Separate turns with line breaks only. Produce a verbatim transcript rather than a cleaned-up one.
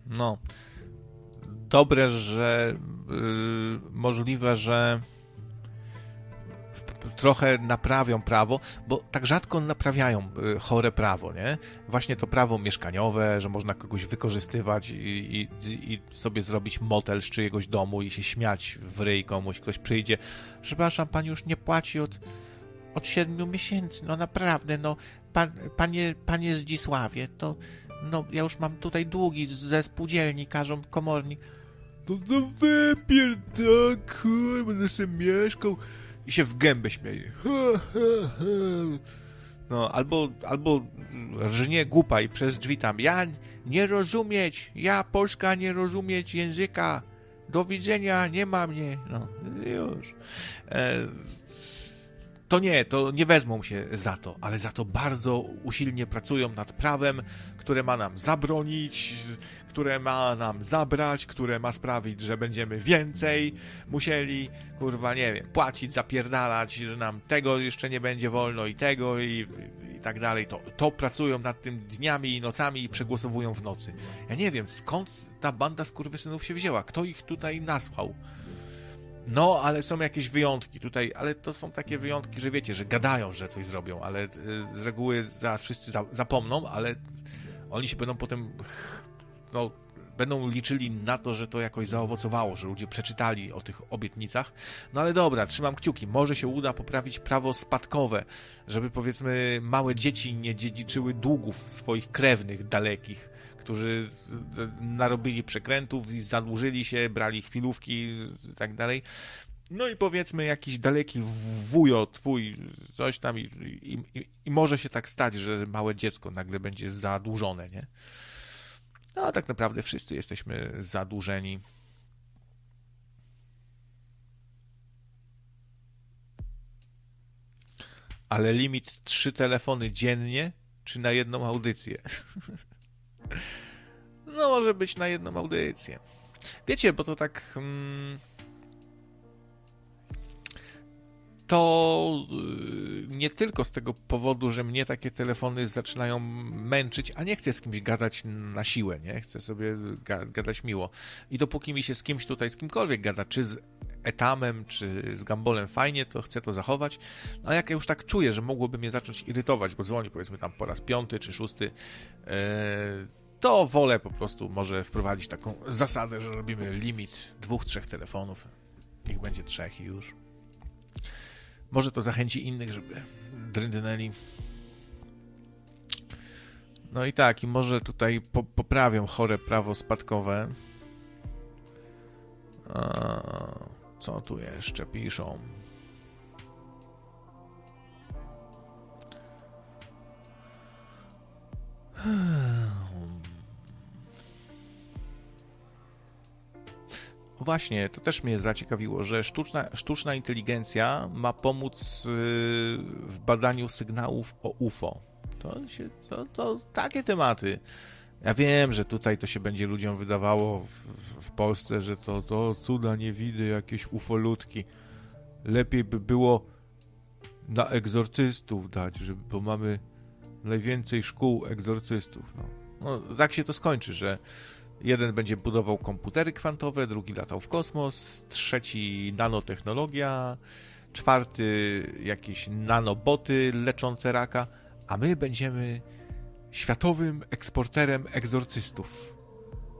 No, dobre, że yy, możliwe, że trochę naprawią prawo, bo tak rzadko naprawiają chore prawo, nie? Właśnie to prawo mieszkaniowe, że można kogoś wykorzystywać i, i, i sobie zrobić motel z czyjegoś domu i się śmiać w ryj komuś. Ktoś przyjdzie, przepraszam, pan już nie płaci od, od siedmiu miesięcy, no naprawdę, no pan, panie, panie Zdzisławie, to no ja już mam tutaj długi ze spółdzielni, każą komorni. No to wypierdol, kur, będę sobie mieszkał. I się w gębę śmieje. Ha, ha, ha. No, albo, albo rżnie głupaj przez drzwi tam. Ja nie rozumieć, ja Polska nie rozumieć języka. Do widzenia, nie ma mnie. No, już. E, to nie, to nie wezmą się za to, ale za to bardzo usilnie pracują nad prawem, które ma nam zabronić, które ma nam zabrać, które ma sprawić, że będziemy więcej musieli, kurwa, nie wiem, płacić, zapierdalać, że nam tego jeszcze nie będzie wolno i tego i, i tak dalej. To, to pracują nad tym dniami i nocami i przegłosowują w nocy. Ja nie wiem, skąd ta banda skurwysynów się wzięła? Kto ich tutaj nasłał? No, ale są jakieś wyjątki tutaj, ale to są takie wyjątki, że wiecie, że gadają, że coś zrobią, ale y, z reguły zaraz wszyscy za, zapomną, ale oni się będą potem, no, będą liczyli na to, że to jakoś zaowocowało, że ludzie przeczytali o tych obietnicach. No ale dobra, trzymam kciuki, może się uda poprawić prawo spadkowe, żeby powiedzmy małe dzieci nie dziedziczyły długów swoich krewnych dalekich, którzy narobili przekrętów i zadłużyli się, brali chwilówki i tak dalej. No i powiedzmy jakiś daleki wujo twój, coś tam i, i, i może się tak stać, że małe dziecko nagle będzie zadłużone, nie? No a tak naprawdę wszyscy jesteśmy zadłużeni. Ale limit trzy telefony dziennie, czy na jedną audycję? No może być na jedną audycję. Wiecie, bo to tak... Hmm, to nie tylko z tego powodu, że mnie takie telefony zaczynają męczyć, a nie chcę z kimś gadać na siłę, nie? Chcę sobie ga- gadać miło. I dopóki mi się z kimś tutaj, z kimkolwiek gada, czy z Etamem, czy z Gambolem fajnie, to chcę to zachować. A jak ja już tak czuję, że mogłoby mnie zacząć irytować, bo dzwoni powiedzmy tam po raz piąty czy szósty, yy, to wolę po prostu może wprowadzić taką zasadę, że robimy limit dwóch, trzech telefonów. Niech będzie trzech i już. Może to zachęci innych, żeby drędnęli. No i tak, i może tutaj po, poprawią chore prawo spadkowe. A, co tu jeszcze piszą? Właśnie, to też mnie zaciekawiło, że sztuczna, sztuczna inteligencja ma pomóc yy, w badaniu sygnałów o U F O. To, się, to, to takie tematy. Ja wiem, że tutaj to się będzie ludziom wydawało w, w Polsce, że to, to cuda nie widzę, jakieś ufolutki. Lepiej by było na egzorcystów dać, żeby, bo mamy najwięcej szkół egzorcystów. No. No, tak się to skończy, że jeden będzie budował komputery kwantowe, drugi latał w kosmos, trzeci nanotechnologia, czwarty jakieś nanoboty leczące raka, a my będziemy światowym eksporterem egzorcystów.